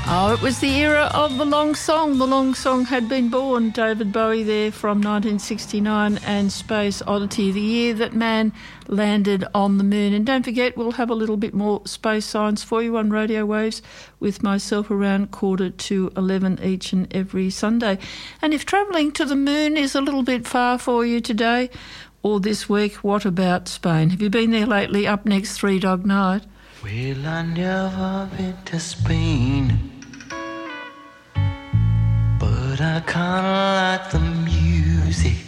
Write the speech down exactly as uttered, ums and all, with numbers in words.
Oh, it was the era of the long song. The long song had been born. David Bowie there from nineteen sixty-nine and Space Oddity, the year that man landed on the moon. And don't forget, we'll have a little bit more space science for you on Radio Waves with myself around quarter to eleven each and every Sunday. And if travelling to the moon is a little bit far for you today or this week, what about Spain? Have you been there lately? Up next, Three Dog Night. Well, I never been to Spain, but I kinda like the music.